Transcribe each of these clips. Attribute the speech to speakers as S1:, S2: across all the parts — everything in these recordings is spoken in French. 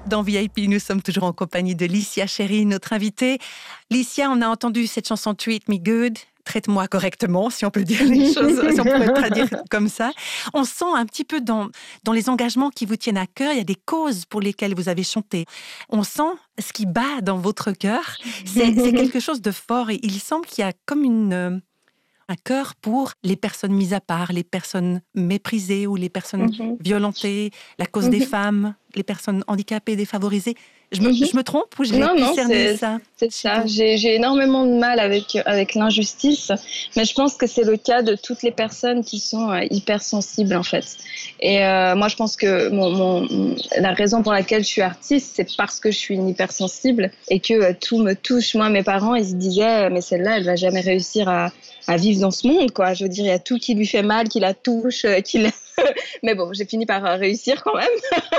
S1: Dans VIP, nous sommes toujours en compagnie de Licia Cherry, notre invitée. Licia, on a entendu cette chanson Treat Me Good. Traite-moi correctement, si on peut dire les choses, si on pourrait traduire comme ça. On sent un petit peu dans les engagements qui vous tiennent à cœur, il y a des causes pour lesquelles vous avez chanté. On sent ce qui bat dans votre cœur. C'est quelque chose de fort et il semble qu'il y a comme un cœur pour les personnes mises à part, les personnes méprisées ou les personnes violentées, la cause des femmes, les personnes handicapées, défavorisées. Je me trompe ou j'ai discerné ça?
S2: C'est ça. J'ai énormément de mal avec l'injustice, mais je pense que c'est le cas de toutes les personnes qui sont hypersensibles en fait. Et moi, je pense que la raison pour laquelle je suis artiste, c'est parce que je suis une hypersensible et que tout me touche. Moi, mes parents, ils se disaient, mais celle-là, elle va jamais réussir à vivre dans ce monde, quoi. Je veux dire, il y a tout qui lui fait mal, qui la touche, mais bon, j'ai fini par réussir quand même.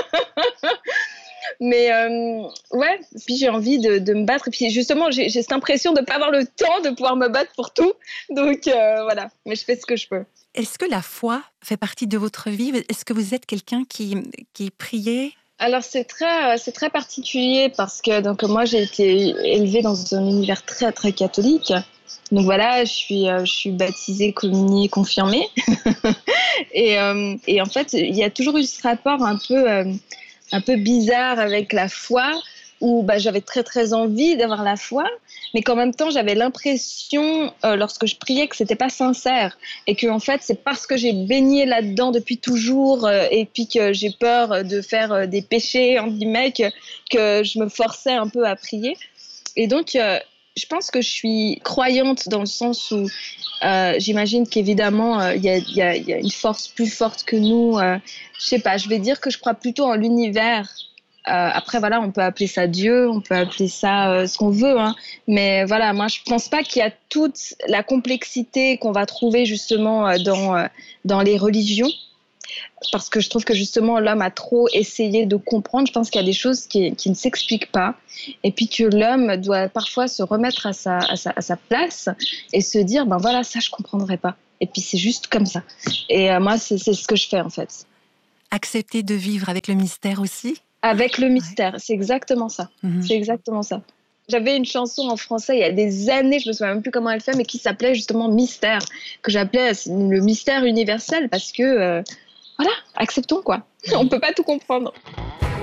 S2: Mais ouais, puis j'ai envie de me battre. Et puis justement, j'ai cette impression de ne pas avoir le temps de pouvoir me battre pour tout. Donc voilà, mais je fais ce que je peux.
S1: Est-ce que la foi fait partie de votre vie? Est-ce que vous êtes quelqu'un qui priait?
S2: Alors c'est très particulier parce que donc moi j'ai été élevée dans un univers très très catholique. Donc voilà, je suis baptisée, communiée, confirmée. et en fait, il y a toujours eu ce rapport un peu bizarre avec la foi, où j'avais très très envie d'avoir la foi, mais qu'en même temps j'avais l'impression lorsque je priais que c'était pas sincère et que en fait c'est parce que j'ai baigné là-dedans depuis toujours et puis que j'ai peur de faire des péchés entre guillemets que je me forçais un peu à prier. Et donc je pense que je suis croyante dans le sens où j'imagine qu'évidemment il y a une force plus forte que nous. Je sais pas, je vais dire que je crois plutôt en l'univers. Après voilà, on peut appeler ça Dieu, on peut appeler ça ce qu'on veut, hein. Mais voilà, moi je pense pas qu'il y a toute la complexité qu'on va trouver justement dans les religions. Parce que je trouve que justement l'homme a trop essayé de comprendre. Je pense qu'il y a des choses qui ne s'expliquent pas et puis que l'homme doit parfois se remettre à sa place et se dire ben voilà, ça je comprendrai pas et puis c'est juste comme ça. Et moi c'est ce que je fais en fait.
S1: Accepter de vivre avec le mystère aussi?
S2: Avec le mystère, c'est exactement ça. C'est exactement ça. J'avais une chanson en français il y a des années, je me souviens même plus comment elle fait, mais qui s'appelait justement Mystère, que j'appelais le mystère universel parce que voilà, acceptons quoi. On peut pas tout comprendre.